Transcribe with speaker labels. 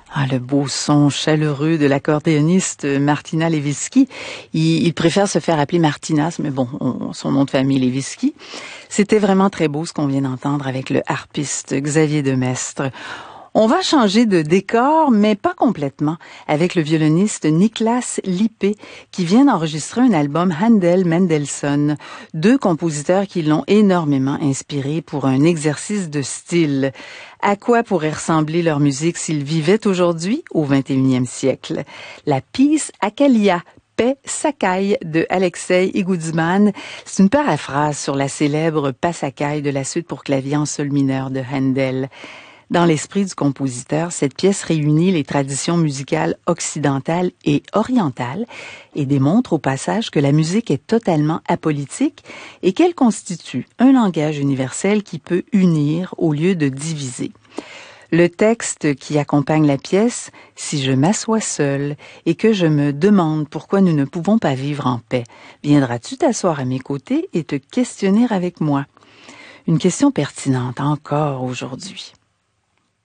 Speaker 1: Ah, le beau son chaleureux de l'accordéoniste Martina Lewinsky. Il préfère se faire appeler Martinas, mais bon, son nom de famille Lewinsky. C'était vraiment très beau ce qu'on vient d'entendre avec le harpiste Xavier Demestre. On va changer de décor, mais pas complètement, avec le violoniste Niklas Lippe, qui vient d'enregistrer un album Handel-Mendelssohn, deux compositeurs qui l'ont énormément inspiré pour un exercice de style. À quoi pourrait ressembler leur musique s'ils vivaient aujourd'hui, au 21e siècle? La pièce Akalia, Paix Sakai de Alexei Igoudzman. C'est une paraphrase sur la célèbre Passacaille de la suite pour clavier en sol mineur de Handel. Dans l'esprit du compositeur, cette pièce réunit les traditions musicales occidentales et orientales et démontre au passage que la musique est totalement apolitique et qu'elle constitue un langage universel qui peut unir au lieu de diviser. Le texte qui accompagne la pièce, « Si je m'assois seul et que je me demande pourquoi nous ne pouvons pas vivre en paix, viendras-tu t'asseoir à mes côtés et te questionner avec moi ?» Une question pertinente encore aujourd'hui.